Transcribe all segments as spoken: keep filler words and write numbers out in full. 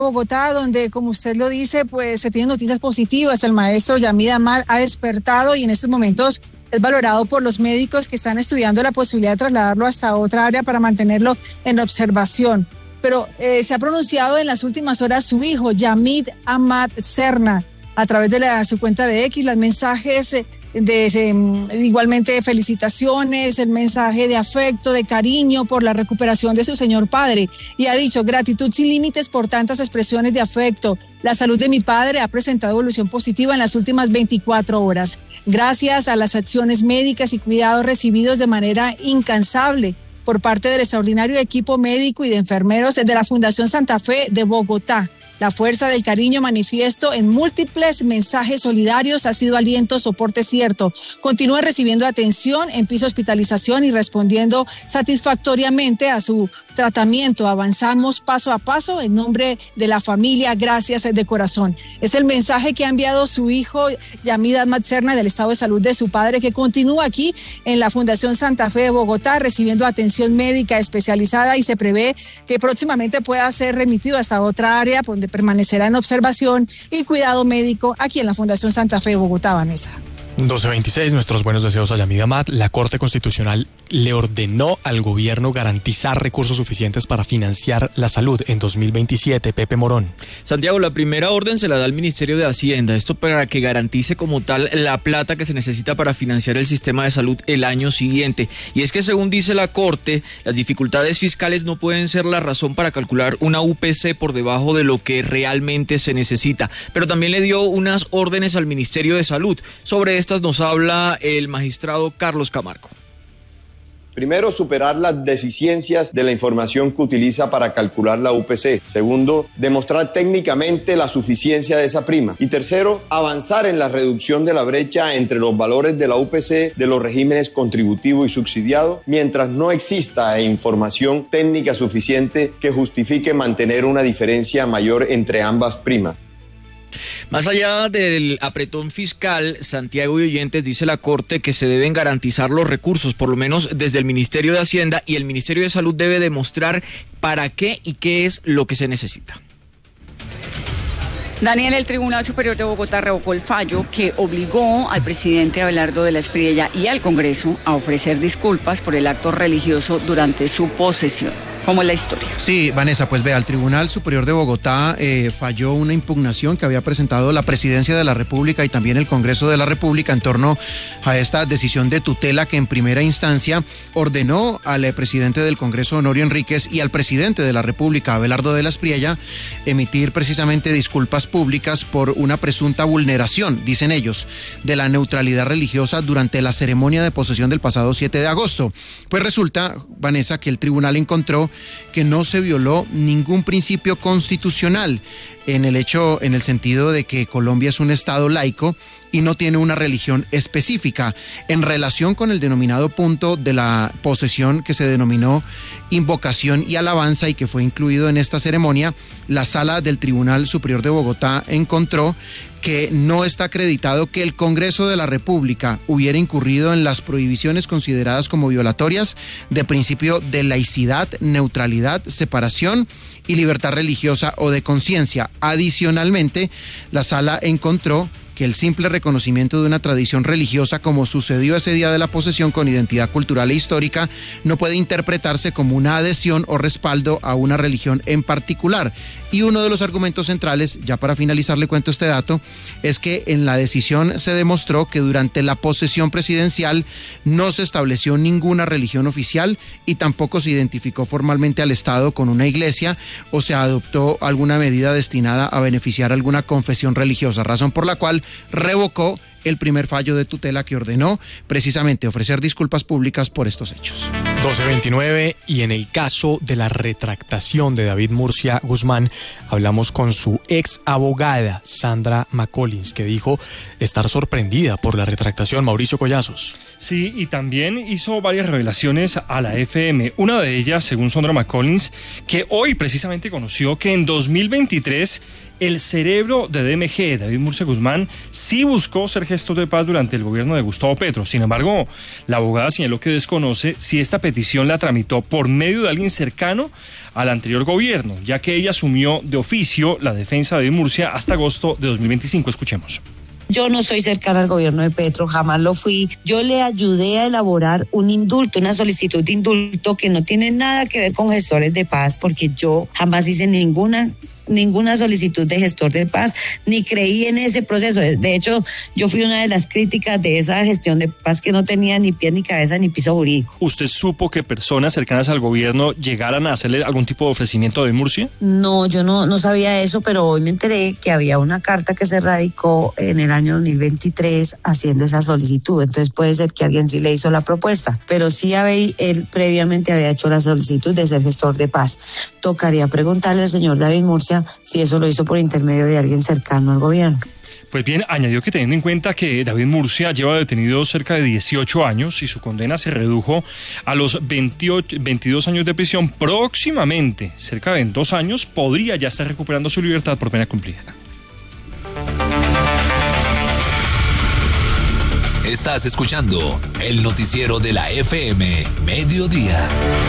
Bogotá, donde, como usted lo dice, pues se tienen noticias positivas. El maestro Yamid Amad ha despertado y en estos momentos es valorado por los médicos que están estudiando la posibilidad de trasladarlo hasta otra área para mantenerlo en observación. Pero eh, se ha pronunciado en las últimas horas su hijo, Yamid Amad Serna, a través de la, su cuenta de X, los mensajes de, de igualmente felicitaciones, el mensaje de afecto, de cariño por la recuperación de su señor padre, y ha dicho: gratitud sin límites por tantas expresiones de afecto. La salud de mi padre ha presentado evolución positiva en las últimas veinticuatro horas, gracias a las acciones médicas y cuidados recibidos de manera incansable por parte del extraordinario equipo médico y de enfermeros de la Fundación Santa Fe de Bogotá. La fuerza del cariño manifiesto en múltiples mensajes solidarios ha sido aliento, soporte cierto. Continúa recibiendo atención en piso hospitalización y respondiendo satisfactoriamente a su tratamiento. Avanzamos paso a paso en nombre de la familia. Gracias de corazón. Es el mensaje que ha enviado su hijo Yamid Amad Serna del estado de salud de su padre, que continúa aquí en la Fundación Santa Fe de Bogotá recibiendo atención médica especializada, y se prevé que próximamente pueda ser remitido hasta otra área donde permanecerá en observación y cuidado médico aquí en la Fundación Santa Fe de Bogotá, Vanessa. doce veintiséis, nuestros buenos deseos a Yamid Amad. La Corte Constitucional le ordenó al gobierno garantizar recursos suficientes para financiar la salud en dos mil veintisiete. Pepe Morón. Santiago, la primera orden se la da al Ministerio de Hacienda, esto para que garantice como tal la plata que se necesita para financiar el sistema de salud el año siguiente. Y es que, según dice la Corte, las dificultades fiscales no pueden ser la razón para calcular una U P C por debajo de lo que realmente se necesita. Pero también le dio unas órdenes al Ministerio de Salud. Sobre estas nos habla el magistrado Carlos Camargo. Primero, superar las deficiencias de la información que utiliza para calcular la U P C. Segundo, demostrar técnicamente la suficiencia de esa prima. Y tercero, avanzar en la reducción de la brecha entre los valores de la U P C de los regímenes contributivo y subsidiado, mientras no exista información técnica suficiente que justifique mantener una diferencia mayor entre ambas primas. Más allá del apretón fiscal, Santiago y oyentes, dice la Corte que se deben garantizar los recursos, por lo menos desde el Ministerio de Hacienda, y el Ministerio de Salud debe demostrar para qué y qué es lo que se necesita. Daniel, el Tribunal Superior de Bogotá revocó el fallo que obligó al presidente Abelardo de la Espriella y al Congreso a ofrecer disculpas por el acto religioso durante su posesión. ¿Cómo es la historia? Sí, Vanessa, pues vea, el Tribunal Superior de Bogotá eh, falló una impugnación que había presentado la Presidencia de la República y también el Congreso de la República en torno a esta decisión de tutela que en primera instancia ordenó al eh, presidente del Congreso, Honorio Enríquez, y al presidente de la República, Abelardo de la Espriella, emitir precisamente disculpas públicas por una presunta vulneración, dicen ellos, de la neutralidad religiosa durante la ceremonia de posesión del pasado siete de agosto. Pues resulta, Vanessa, que el tribunal encontró que no se violó ningún principio constitucional en el hecho, en el sentido de que Colombia es un estado laico y no tiene una religión específica. En relación con el denominado punto de la posesión que se denominó invocación y alabanza y que fue incluido en esta ceremonia, la Sala del Tribunal Superior de Bogotá encontró que no está acreditado que el Congreso de la República hubiera incurrido en las prohibiciones consideradas como violatorias de principio de laicidad, neutralidad, separación y libertad religiosa o de conciencia. Adicionalmente, la Sala encontró que el simple reconocimiento de una tradición religiosa, como sucedió ese día de la posesión con identidad cultural e histórica, no puede interpretarse como una adhesión o respaldo a una religión en particular. Y uno de los argumentos centrales, ya para finalizar le cuento este dato, es que en la decisión se demostró que durante la posesión presidencial no se estableció ninguna religión oficial y tampoco se identificó formalmente al Estado con una iglesia o se adoptó alguna medida destinada a beneficiar alguna confesión religiosa, razón por la cual revocó el primer fallo de tutela que ordenó precisamente ofrecer disculpas públicas por estos hechos. doce veintinueve, y en el caso de la retractación de David Murcia Guzmán, hablamos con su ex abogada, Sandra McCollins, que dijo estar sorprendida por la retractación. Mauricio Collazos. Sí, y también hizo varias revelaciones a la F M. Una de ellas, según Sandra McCollins, que hoy precisamente conoció que en dos mil veintitrés El cerebro de D M G, David Murcia Guzmán, sí buscó ser gestor de paz durante el gobierno de Gustavo Petro. Sin embargo, la abogada señaló que desconoce si esta petición la tramitó por medio de alguien cercano al anterior gobierno, ya que ella asumió de oficio la defensa de David Murcia hasta agosto de dos mil veinticinco. Escuchemos. Yo no soy cercana al gobierno de Petro, jamás lo fui. Yo le ayudé a elaborar un indulto, una solicitud de indulto que no tiene nada que ver con gestores de paz, porque yo jamás hice ninguna ninguna solicitud de gestor de paz, ni creí en ese proceso. De hecho, yo fui una de las críticas de esa gestión de paz que no tenía ni pie ni cabeza ni piso jurídico. ¿Usted supo que personas cercanas al gobierno llegaran a hacerle algún tipo de ofrecimiento de Murcia? No, yo no, no sabía eso, pero hoy me enteré que había una carta que se radicó en el año dos mil veintitrés haciendo esa solicitud. Entonces puede ser que alguien sí le hizo la propuesta, pero sí había, él previamente había hecho la solicitud de ser gestor de paz. Tocaría preguntarle al señor David Murcia si eso lo hizo por intermedio de alguien cercano al gobierno. Pues bien, añadió que teniendo en cuenta que David Murcia lleva detenido cerca de dieciocho años y su condena se redujo a los veintiocho, veintidós años de prisión, próximamente, cerca de dos años, podría ya estar recuperando su libertad por pena cumplida. Estás escuchando el noticiero de la F M Mediodía.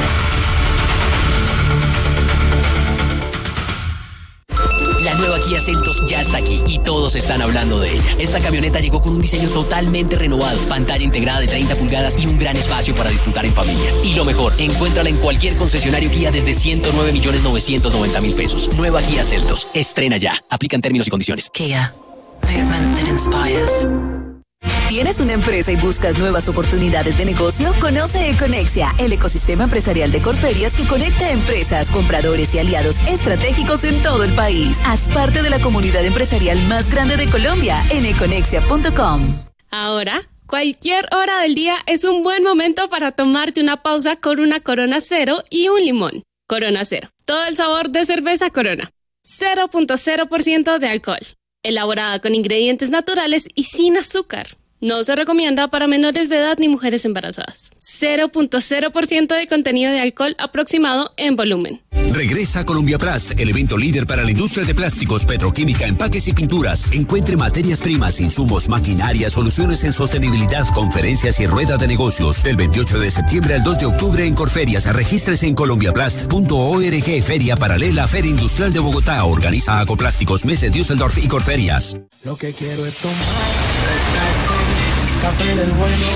La nueva Kia Seltos ya está aquí y todos están hablando de ella. Esta camioneta llegó con un diseño totalmente renovado, pantalla integrada de treinta pulgadas y un gran espacio para disfrutar en familia. Y lo mejor, encuéntrala en cualquier concesionario Kia desde ciento nueve millones novecientos noventa mil pesos. Nueva Kia Seltos. Estrena ya. Aplican términos y condiciones. Kia. Movement that inspires. ¿Tienes una empresa y buscas nuevas oportunidades de negocio? Conoce Econexia, el ecosistema empresarial de Corferias que conecta empresas, compradores y aliados estratégicos en todo el país. Haz parte de la comunidad empresarial más grande de Colombia en econexia punto com. Ahora, cualquier hora del día es un buen momento para tomarte una pausa con una Corona Cero y un limón. Corona Cero, todo el sabor de cerveza Corona. cero punto cero por ciento de alcohol. Elaborada con ingredientes naturales y sin azúcar. No se recomienda para menores de edad ni mujeres embarazadas. cero punto cero por ciento de contenido de alcohol aproximado en volumen. Regresa a Colombia Plast, el evento líder para la industria de plásticos, petroquímica, empaques y pinturas. Encuentre materias primas, insumos, maquinaria, soluciones en sostenibilidad, conferencias y rueda de negocios. Del veintiocho de septiembre al dos de octubre en Corferias. Regístrese en colombia plast punto org. Feria paralela, Feria Industrial de Bogotá. Organiza Acoplásticos, Messe, Düsseldorf y Corferias. Lo que quiero es tomar café del bueno.